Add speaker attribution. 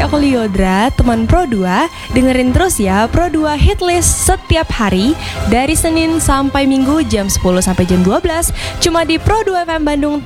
Speaker 1: aku Liodra, teman Pro 2. Dengerin terus ya Pro 2 Hitlist setiap hari dari Senin sampai Minggu jam 10 sampai jam 12 cuma di Pro 2 FM Bandung.